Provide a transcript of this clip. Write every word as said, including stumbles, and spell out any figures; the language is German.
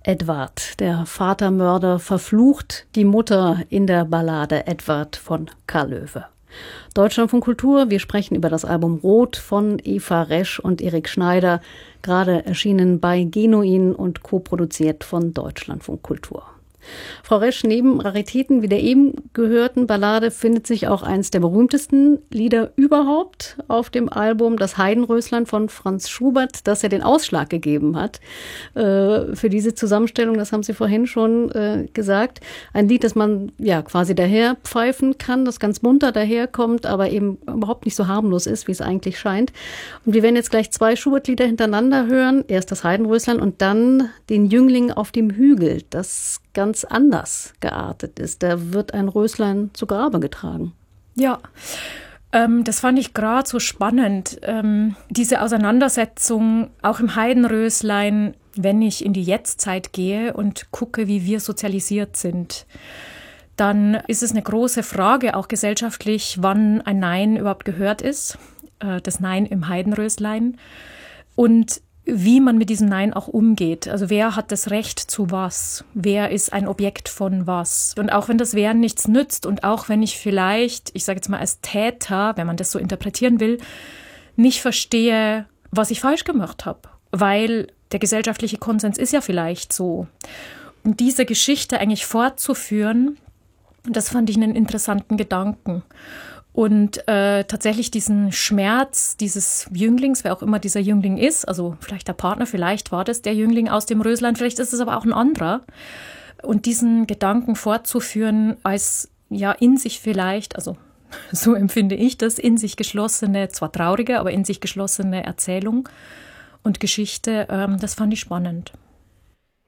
Edvard, der Vatermörder, verflucht die Mutter in der Ballade Edvard von Karl Löwe. Deutschlandfunk Kultur, wir sprechen über das Album Rot von Eva Resch und Erik Schneider, gerade erschienen bei Genuin und co-produziert von Deutschlandfunk Kultur. Frau Resch, neben Raritäten wie der eben gehörten Ballade findet sich auch eines der berühmtesten Lieder überhaupt auf dem Album, das Heidenröslein von Franz Schubert, das ja den Ausschlag gegeben hat äh, für diese Zusammenstellung, das haben Sie vorhin schon äh, gesagt. Ein Lied, das man ja quasi daher pfeifen kann, das ganz munter daherkommt, aber eben überhaupt nicht so harmlos ist, wie es eigentlich scheint. Und wir werden jetzt gleich zwei Schubert-Lieder hintereinander hören, erst das Heidenröslein und dann den Jüngling auf dem Hügel, das ganz anders geartet ist. Da wird ein Röslein zu Grabe getragen. Ja, ähm, das fand ich gerade so spannend. Ähm, diese Auseinandersetzung auch im Heidenröslein, wenn ich in die Jetztzeit gehe und gucke, wie wir sozialisiert sind, dann ist es eine große Frage, auch gesellschaftlich, wann ein Nein überhaupt gehört ist. Äh, das Nein im Heidenröslein. Und wie man mit diesem Nein auch umgeht. Also wer hat das Recht zu was? Wer ist ein Objekt von was? Und auch wenn das Wer nichts nützt und auch wenn ich vielleicht, ich sage jetzt mal als Täter, wenn man das so interpretieren will, nicht verstehe, was ich falsch gemacht habe. Weil der gesellschaftliche Konsens ist ja vielleicht so. Und diese Geschichte eigentlich fortzuführen, das fand ich einen interessanten Gedanken. Und äh, tatsächlich diesen Schmerz dieses Jünglings, wer auch immer dieser Jüngling ist, also vielleicht der Partner, vielleicht war das der Jüngling aus dem Röslein, vielleicht ist es aber auch ein anderer. Und diesen Gedanken fortzuführen als ja in sich vielleicht, also so empfinde ich das, in sich geschlossene, zwar traurige, aber in sich geschlossene Erzählung und Geschichte, ähm, das fand ich spannend.